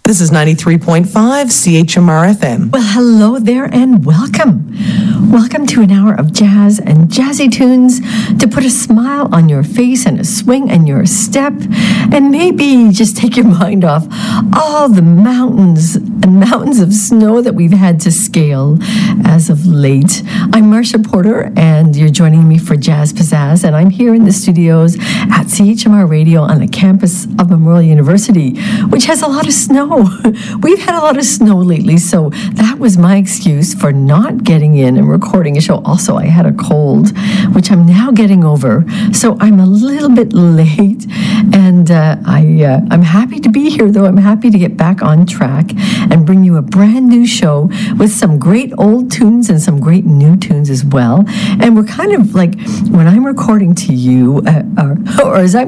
This is 93.5 CHMR FM. Well, hello there and welcome. Welcome to an hour of jazz and jazzy tunes to put a smile on your face and a swing in your step, and maybe just take your mind off all the mountains and mountains of snow that we've had to scale as of late. I'm Marcia Porter, and you're joining me for Jazz Pizzazz, and I'm here in the studios at CHMR Radio on the campus of Memorial University, which has a lot of snow. We've had a lot of snow lately, so that was my excuse for not getting in and recording a show. Also, I had a cold, which I'm now getting over, so I'm a little bit late, and I'm happy to be here, though. I'm happy to get back on track and bring you a brand new show with some great old tunes and some great new tunes as well. And we're kind of like, when I'm recording to you, or as I'm